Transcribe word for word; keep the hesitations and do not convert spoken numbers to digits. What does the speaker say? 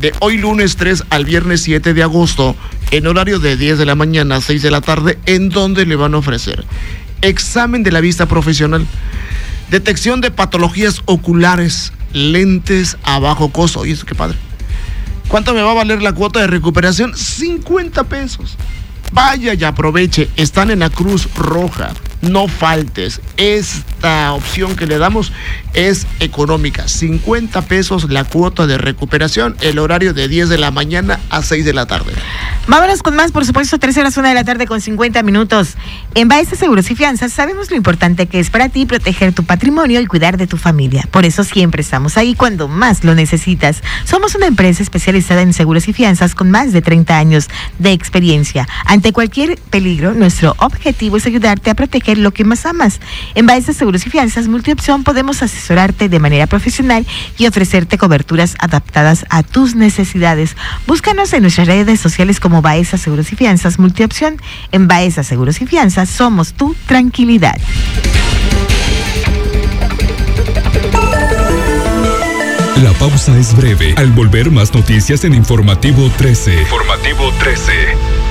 de hoy lunes tres al viernes siete de agosto, en horario de diez de la mañana a seis de la tarde, en donde le van a ofrecer examen de la vista profesional, detección de patologías oculares, lentes a bajo costo. Oye, eso qué padre. ¿Cuánto me va a valer la cuota de recuperación? cincuenta pesos. Vaya y aproveche, están en la Cruz Roja, no faltes. Esta opción que le damos es económica, cincuenta pesos la cuota de recuperación, el horario de diez de la mañana a seis de la tarde. Vámonos con más, por supuesto, tres horas, una de la tarde con cincuenta minutos. En Baeza Seguros y Fianzas sabemos lo importante que es para ti proteger tu patrimonio y cuidar de tu familia. Por eso siempre estamos ahí cuando más lo necesitas. Somos una empresa especializada en seguros y fianzas con más de treinta años de experiencia. Ante cualquier peligro, nuestro objetivo es ayudarte a proteger lo que más amas. En Baeza Seguros y Fianzas Multiopción podemos asesorarte de manera profesional y ofrecerte coberturas adaptadas a tus necesidades. Búscanos en nuestras redes sociales como Baeza Seguros y Fianzas Multiopción. En Baeza Seguros y Fianzas somos tu tranquilidad. La pausa es breve. Al volver, más noticias en Informativo trece. Informativo trece.